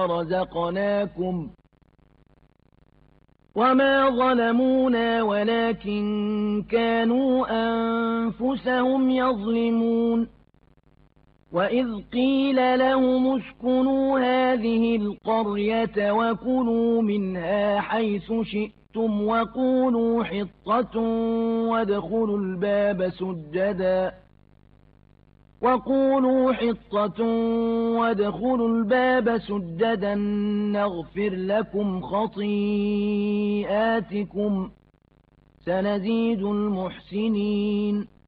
رزقناكم وما ظلمونا ولكن كانوا أنفسهم يظلمون وإذ قيل لهم اسكنوا هذه القرية وكلوا منها حيث شئتم وقولوا حطة وادخلوا الباب سجدا نغفر لكم خطيئاتكم سنزيد المحسنين